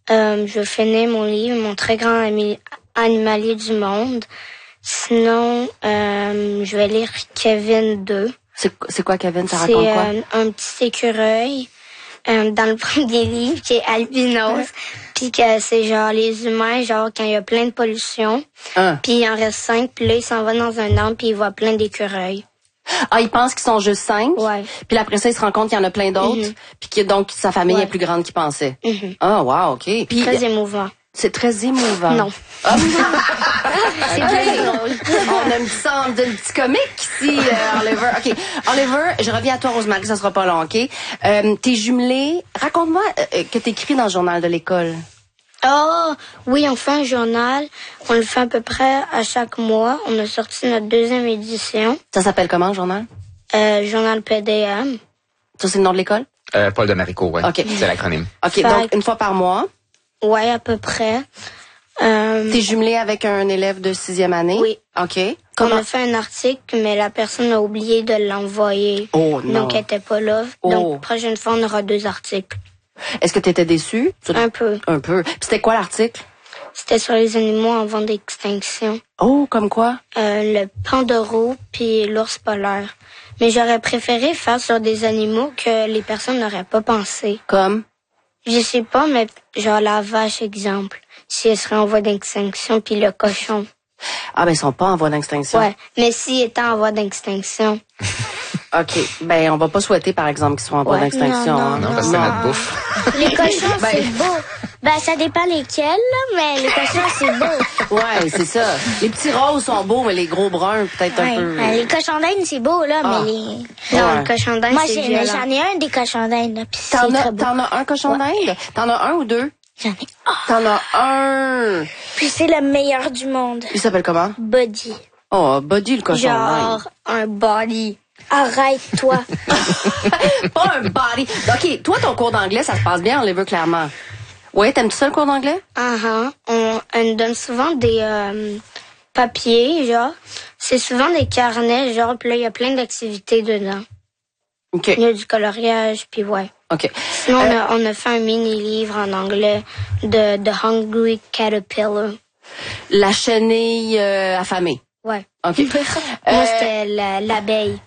Je vais finir mon livre, Mon très grand animalier du monde. Sinon, je vais lire Kevin 2. C'est quoi, Kevin? Ça raconte quoi? C'est un petit écureuil dans le premier livre qui est albinos. Puis que c'est genre les humains, genre quand il y a plein de pollution. Puis il en reste 5, puis là, il s'en va dans un arbre, puis il voit plein d'écureuils. Ah, il pense qu'ils sont juste 5? Ouais. Puis après ça, il se rend compte qu'il y en a plein d'autres? Puis que donc sa famille est plus grande qu'il pensait? Ah, wow, OK. Puis, très émouvant. C'est très émouvant. Non. Ah. C'est très drôle. On a mis ça en d'un petit comique ici, Oliver. OK. Oliver, je reviens à toi, Rosemary, ça sera pas long, OK? T'es jumelée. Raconte-moi que t'écris dans le journal de l'école. Ah, oui, on fait un journal. On le fait à peu près à chaque mois. On a sorti notre 2e édition. Ça s'appelle comment, le journal? Journal PDM. Ça, c'est le nom de l'école? Paul de Marico, ouais. OK. C'est l'acronyme. OK, donc une fois par mois. Ouais, à peu près. T'es jumelée avec un élève de 6e année? Oui. OK. On a fait un article, mais la personne a oublié de l'envoyer. Oh non. Donc, elle était pas là. Donc, prochaine fois, on aura 2 articles. Est-ce que t'étais déçue? Un peu. Un peu. Puis c'était quoi l'article? C'était sur les animaux en voie d'extinction. Oh, comme quoi? Le pandoro puis l'ours polaire. Mais j'aurais préféré faire sur des animaux que les personnes n'auraient pas pensé. Comme? Je sais pas, mais genre la vache, exemple. Si elle serait en voie d'extinction, puis le cochon. Ah, ben, ils sont pas en voie d'extinction. Ouais, mais s'ils étaient en voie d'extinction. OK. Ben, on va pas souhaiter, par exemple, qu'ils soient en voie d'extinction. Non, parce que c'est notre bouffe. Les cochons, c'est beau. Ben, ça dépend lesquels, là, mais les cochons, c'est beau. Ouais, c'est ça. Les petits roses sont beaux, mais les gros bruns, peut-être un peu... Les cochons d'Inde, c'est beau, là, mais les... Non, le cochon d'Inde, c'est violent. Moi, j'en ai un des cochons d'Inde, là, pis c'est très beau. T'en as un cochon d'Inde? T'en as un ou 2? J'en ai un. T'en as un. Puis c'est le meilleur du monde. Il s'appelle comment? Buddy. Oh, Buddy, le cochon d'Inde. Genre, un body. Arrête-toi. Pas un body. OK, toi, ton cours d'anglais, ça se passe bien, Oliver, clairement. Ouais, t'aimes-tu ça, le cours d'anglais? On nous donne souvent des papiers, genre. C'est souvent des carnets, genre, puis là, il y a plein d'activités dedans. OK. Il y a du coloriage, puis ouais. OK. Sinon, on a fait un mini-livre en anglais de The Hungry Caterpillar. La chenille affamée. Ouais. OK. Moi, c'était l'abeille.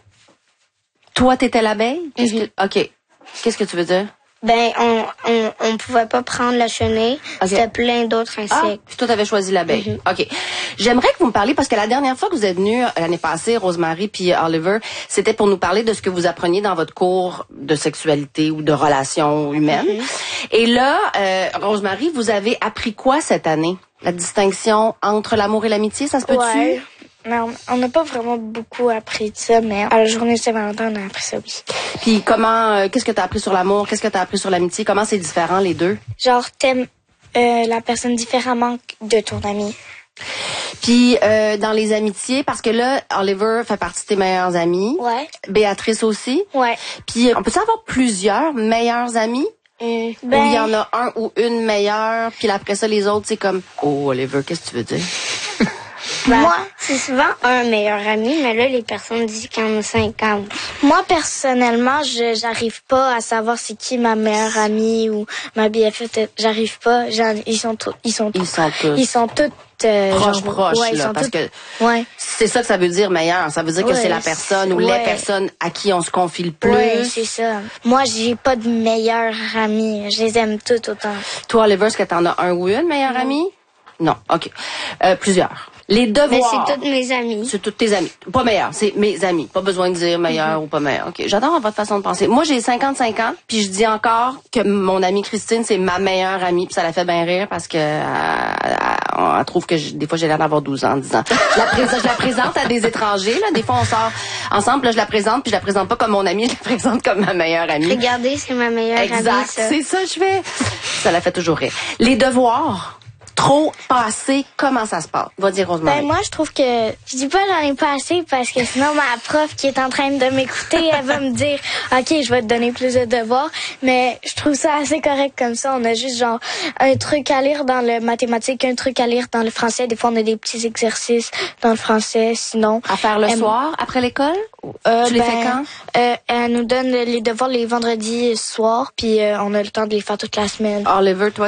Toi, t'étais l'abeille? OK. Qu'est-ce que tu veux dire? Ben, on pouvait pas prendre la chenille. Okay. C'était plein d'autres insectes. Puis toi, t'avais choisi l'abeille. OK. J'aimerais que vous me parliez, parce que la dernière fois que vous êtes venus, l'année passée, Rosemary puis Oliver, c'était pour nous parler de ce que vous appreniez dans votre cours de sexualité ou de relations humaines. Et là, Rosemary, vous avez appris quoi cette année? La distinction entre l'amour et l'amitié, ça se peut-tu? Ouais. Non, on n'a pas vraiment beaucoup appris de ça, mais à la journée de Saint-Valentin, on a appris ça, oui. Puis comment, qu'est-ce que t'as appris sur l'amour? Qu'est-ce que t'as appris sur l'amitié? Comment c'est différent, les deux? Genre, t'aimes la personne différemment de ton ami. Puis dans les amitiés, parce que là, Oliver fait partie de tes meilleurs amis. Ouais. Béatrice aussi. Ouais. Puis on peut avoir plusieurs meilleurs amis? Ou il y en a un ou une meilleure, puis après ça, les autres, c'est comme... Oh, Oliver, qu'est-ce que tu veux dire? Moi, c'est souvent un meilleur ami, mais là, les personnes disent qu'il y en a 50. Moi, personnellement, j'arrive pas à savoir c'est qui ma meilleure amie ou ma BFF. J'arrive pas. Ils sont toutes proches, ouais, là, parce que ouais. c'est ça que ça veut dire meilleur. Ça veut dire que c'est la personne ou les personnes à qui on se confie le plus. Ouais, c'est ça. Moi, j'ai pas de meilleure amie. Je les aime toutes autant. Toi, Oliver, est-ce que t'en as un ou une meilleure amie? Non, OK. Plusieurs. Les devoirs. Mais c'est toutes mes amies. C'est toutes tes amies. Pas meilleurs, c'est mes amis. Pas besoin de dire meilleur ou pas meilleur. OK. J'adore votre façon de penser. Moi, j'ai 55 ans, puis je dis encore que mon amie Christine, c'est ma meilleure amie, puis ça la fait bien rire parce que elle trouve que des fois j'ai l'air d'avoir 12 ans, 10 ans. Je la présente à des étrangers, là. Des fois, on sort ensemble, là, je la présente, puis je la présente pas comme mon amie, je la présente comme ma meilleure amie. Regardez, c'est ma meilleure amie. Exact. C'est ça, je fais. Ça la fait toujours rire. Les devoirs. Trop, pas assez, comment ça se passe? Va dire Rosemary. Ben, moi, je trouve que, je dis pas j'en ai pas assez parce que sinon ma prof qui est en train de m'écouter, elle va me dire, OK, je vais te donner plus de devoirs, mais je trouve ça assez correct comme ça. On a juste genre un truc à lire dans le mathématique, un truc à lire dans le français. Des fois, on a des petits exercices dans le français, sinon. À faire le soir, après l'école? Tu les fais quand? Elle nous donne les devoirs les vendredis soirs, puis on a le temps de les faire toute la semaine. Oliver, toi,